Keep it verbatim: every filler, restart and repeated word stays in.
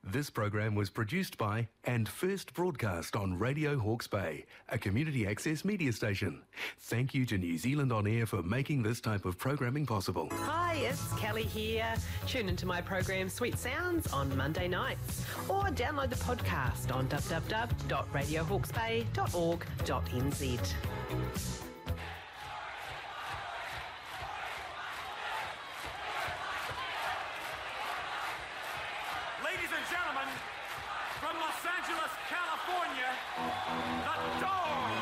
This program was produced by and first broadcast on Radio Hawke's Bay, a community access media station. Thank you to New Zealand On Air for making this type of programming possible. Hi, it's Kelly here. Tune into my program Sweet Sounds on Monday nights, or download the podcast on w w w dot radio hawke's bay dot org dot n z. Ladies and gentlemen, from Los Angeles, California, the Doors!